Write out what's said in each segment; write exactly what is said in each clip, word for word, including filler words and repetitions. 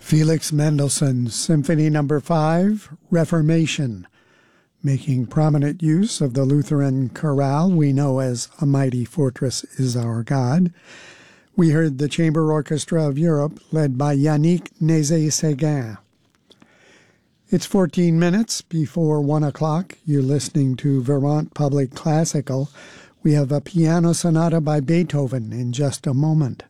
Felix Mendelssohn, Symphony Number five, Reformation, making prominent use of the Lutheran chorale we know as A Mighty Fortress Is Our God. We heard the Chamber Orchestra of Europe, led by Yannick Nézet-Séguin. It's fourteen minutes before one o'clock. You're listening to Vermont Public Classical. We have a piano sonata by Beethoven in just a moment.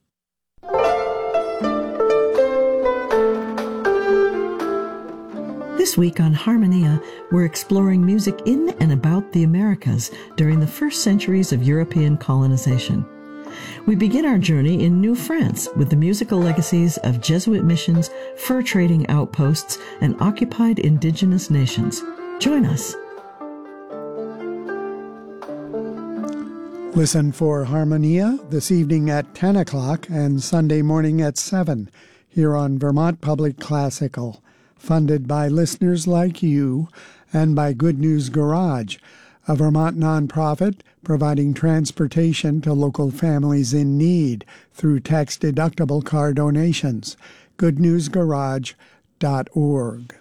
This week on Harmonia, we're exploring music in and about the Americas during the first centuries of European colonization. We begin our journey in New France with the musical legacies of Jesuit missions, fur trading outposts, and occupied indigenous nations. Join us. Listen for Harmonia this evening at ten o'clock and Sunday morning at seven here on Vermont Public Classical, funded by listeners like you and by Good News Garage, a Vermont nonprofit providing transportation to local families in need through tax-deductible car donations. good news garage dot org.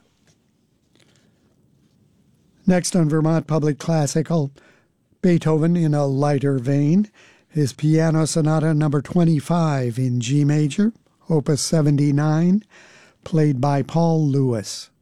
Next on Vermont Public Classical, Beethoven in a lighter vein, his Piano Sonata number twenty-five in G major, opus seventy-nine, played by Paul Lewis.